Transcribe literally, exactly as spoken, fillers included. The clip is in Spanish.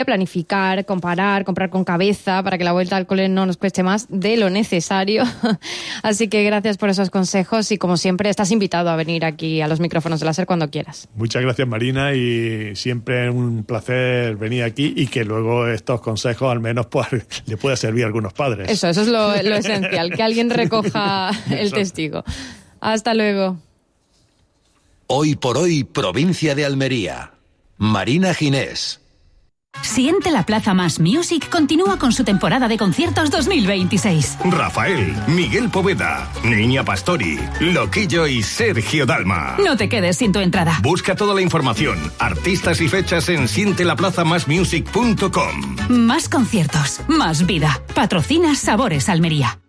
planificar, comparar, comprar con cabeza para que la vuelta al cole no nos cueste más de lo necesario. Así que gracias por esos consejos y como siempre estás invitado a venir aquí a los micrófonos de la SER cuando quieras. Muchas gracias, Marina, y siempre un placer venir aquí y que luego estos consejos al menos pues, le pueda servir a algunos padres. Eso, eso es lo, lo esencial, que alguien recoja el testigo. Hasta luego. Hoy por hoy, provincia de Almería. Marina Ginés. Siente la Plaza Más Music continúa con su temporada de conciertos dos mil veintiséis. Rafael, Miguel Poveda, Niña Pastori, Loquillo y Sergio Dalma. No te quedes sin tu entrada. Busca toda la información, artistas y fechas en siente la plaza más music punto com. Más conciertos, más vida. Patrocina Sabores Almería.